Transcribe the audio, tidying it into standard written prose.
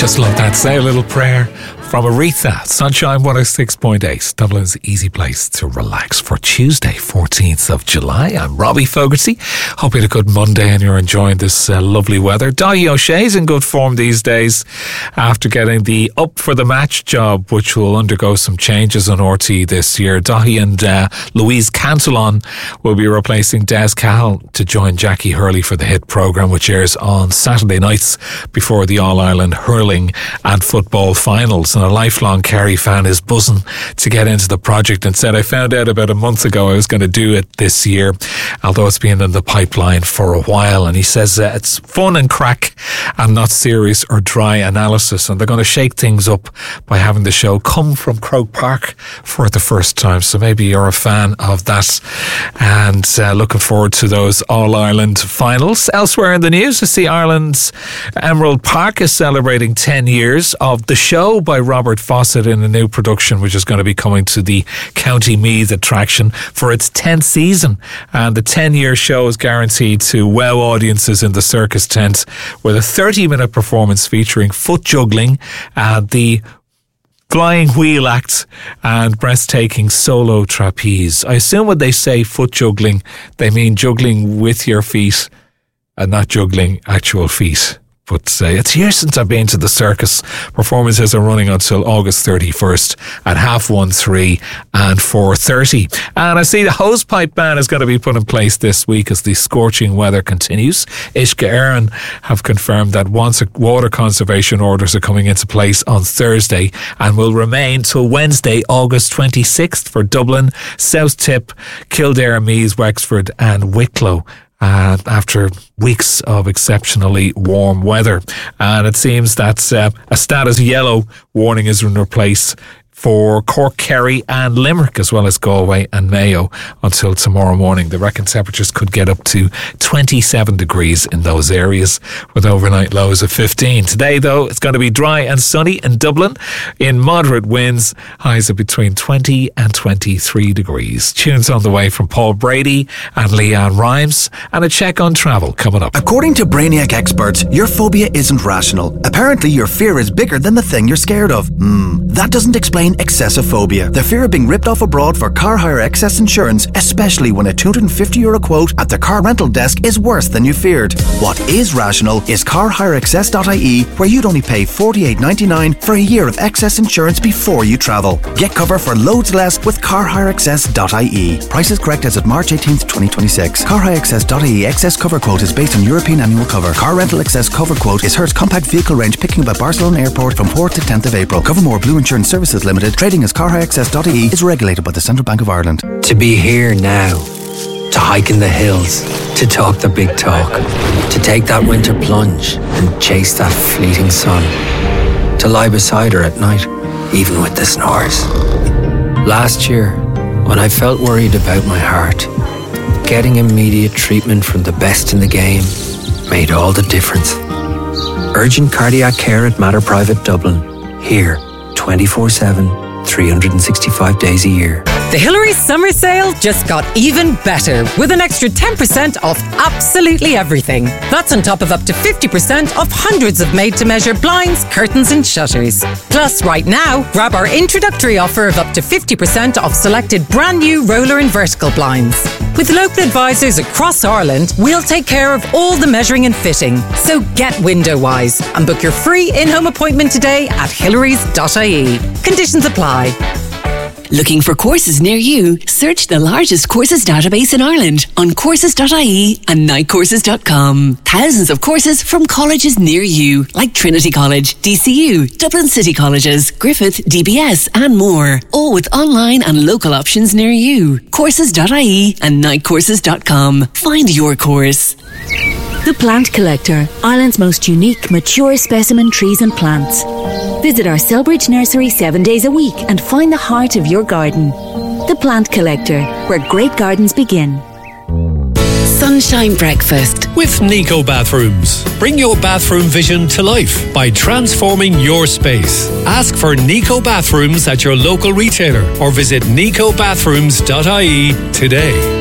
Just love that. Say a little prayer from Aretha. Sunshine 106.8, Dublin's easy place to relax for Tuesday, 14th of July. I'm Robbie Fogarty. Hope you had a good Monday and you're enjoying this lovely weather. Dahi O'Shea's in good form these days after getting the Up for the Match job, which will undergo some changes on RT this year. Dahi and Louise Cantillon will be replacing Des Cahill to join Jackie Hurley for the hit programme, which airs on Saturday nights before the All-Ireland hurling and football finals. And a lifelong Kerry fan is buzzing to get into the project and said, I found out about a month ago I was going to do it this year, although it's been in the pipeline for a while. And he says it's fun and crack and not serious or dry analysis. And they're going to shake things up by having the show come from Croke Park for the first time. So maybe you're a fan of that and looking forward to those All-Ireland finals. Elsewhere in the news, I see Ireland's Emerald Park is celebrating 10 years of the show by Robert Fawcett in a new production which is going to be coming to the County Meath attraction for its 10th season. And the 10-year show is guaranteed to wow audiences in the circus tent with a 30-minute performance featuring foot juggling, the flying wheel act and breathtaking solo trapeze. I assume when they say foot juggling, they mean juggling with your feet and not juggling actual feet. But it's years since I've been to the circus. Performances are running until August 31st at 1:30, 3 and 4:30. And I see the hosepipe ban is going to be put in place this week as the scorching weather continues. Uisce Éireann have confirmed that water conservation orders are coming into place on Thursday and will remain till Wednesday, August 26th for Dublin, South Tip, Kildare, Meath, Wexford and Wicklow. After weeks of exceptionally warm weather. And it seems that a status yellow warning is in place for Cork, Kerry and Limerick, as well as Galway and Mayo until tomorrow morning. They reckon temperatures could get up to 27 degrees in those areas with overnight lows of 15. Today, though, it's going to be dry and sunny in Dublin in moderate winds, highs of between 20 and 23 degrees. Tunes on the way from Paul Brady and Leanne Rimes, and a check on travel coming up. According to Brainiac experts, your phobia isn't rational. Apparently, your fear is bigger than the thing you're scared of. That doesn't explain excessive phobia. The fear of being ripped off abroad for car hire excess insurance, especially when a €250 quote at the car rental desk is worse than you feared. What is rational is carhireexcess.ie, where you'd only pay $48.99 for a year of excess insurance before you travel. Get cover for loads less with carhireexcess.ie. Prices correct as of March 18th, 2026. Carhireexcess.ie excess cover quote is based on European annual cover. Car rental excess cover quote is Hertz compact vehicle range picking up at Barcelona Airport from 4th to 10th of April. Covermore Blue Insurance Services Limited. Trading as carhireexcess.ie is regulated by the Central Bank of Ireland. To be here now, to hike in the hills, to talk the big talk, to take that winter plunge and chase that fleeting sun, to lie beside her at night, even with the snores. Last year, when I felt worried about my heart, getting immediate treatment from the best in the game made all the difference. Urgent cardiac care at Mater Private Dublin, here 24/7, 365 days a year. The Hillary's summer sale just got even better with an extra 10% off absolutely everything. That's on top of up to 50% off hundreds of made-to-measure blinds, curtains and shutters. Plus, right now, grab our introductory offer of up to 50% off selected brand new roller and vertical blinds. With local advisors across Ireland, we'll take care of all the measuring and fitting. So get window-wise and book your free in-home appointment today at hillarys.ie. Conditions apply. Looking for courses near you? Search the largest courses database in Ireland on courses.ie and nightcourses.com. Thousands of courses from colleges near you, like Trinity College, DCU, Dublin City Colleges, Griffith, DBS and more. All with online and local options near you. Courses.ie and nightcourses.com. Find your course. The Plant Collector, Ireland's most unique, mature specimen trees and plants. Visit our Selbridge nursery 7 days a week and find the heart of your garden. The Plant Collector, where great gardens begin. Sunshine Breakfast with Nico Bathrooms. Bring your bathroom vision to life by transforming your space. Ask for Nico Bathrooms at your local retailer or visit nicobathrooms.ie today.